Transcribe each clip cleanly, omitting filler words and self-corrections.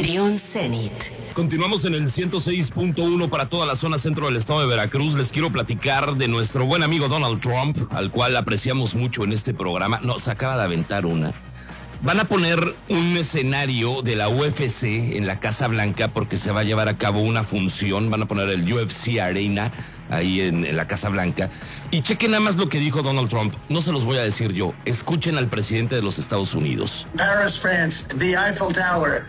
Trión Zenit. Continuamos en el 106.1 para toda la zona centro del estado de Veracruz. Les quiero platicar de nuestro buen amigo Donald Trump, al cual apreciamos mucho en este programa. Nos acaba de aventar una. Van a poner un escenario de la UFC en la Casa Blanca porque se va a llevar a cabo una función. Van a poner el UFC Arena ahí en la Casa Blanca. Y chequen nada más lo que dijo Donald Trump. No se los voy a decir yo. Escuchen al presidente de los Estados Unidos. Paris, France, the Eiffel Tower,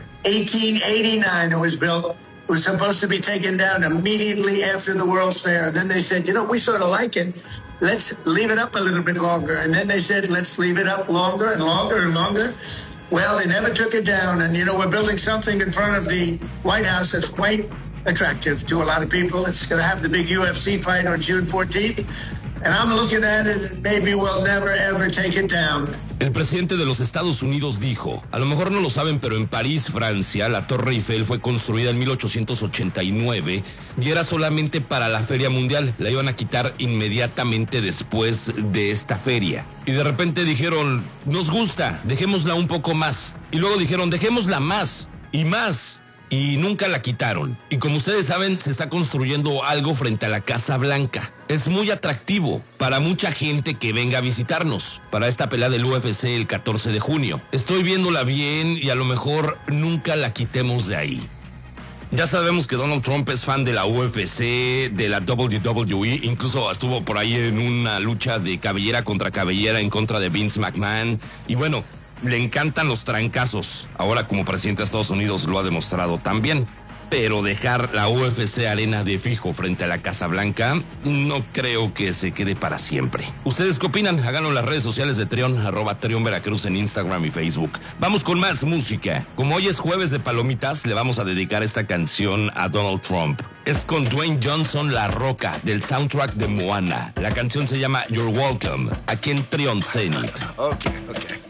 1889 it was built. It was supposed to be taken down immediately after the World's Fair. Then they said, we sort of like it. Let's leave it up a little bit longer. And then they said, let's leave it up longer and longer and longer. Well, they never took it down. And, we're building something in front of the White House that's quite attractive to a lot of people. It's going to have the big UFC fight on June 14th. And I'm looking at it and maybe we'll never, ever take it down. El presidente de los Estados Unidos dijo, a lo mejor no lo saben, pero en París, Francia, la Torre Eiffel fue construida en 1889 y era solamente para la Feria Mundial. La iban a quitar inmediatamente después de esta feria. Y de repente dijeron, nos gusta, dejémosla un poco más. Y luego dijeron, dejémosla más y más. Y nunca la quitaron. Y como ustedes saben, se está construyendo algo frente a la Casa Blanca. Es muy atractivo para mucha gente que venga a visitarnos para esta pelea del UFC el 14 de junio. Estoy viéndola bien y a lo mejor nunca la quitemos de ahí. Ya sabemos que Donald Trump es fan de la UFC, de la WWE, incluso estuvo por ahí en una lucha de cabellera contra cabellera en contra de Vince McMahon. Y bueno, le encantan los trancazos. Ahora como presidente de Estados Unidos lo ha demostrado también. Pero dejar la UFC Arena de fijo frente a la Casa Blanca no creo que se quede para siempre. ¿Ustedes qué opinan? Háganlo en las redes sociales de Trión, @Trión Veracruz en Instagram y Facebook. Vamos con más música. Como hoy es jueves de palomitas, le vamos a dedicar esta canción a Donald Trump. Es con Dwayne Johnson, La Roca, del soundtrack de Moana. La canción se llama You're Welcome, aquí en Trión Zenit. Okay.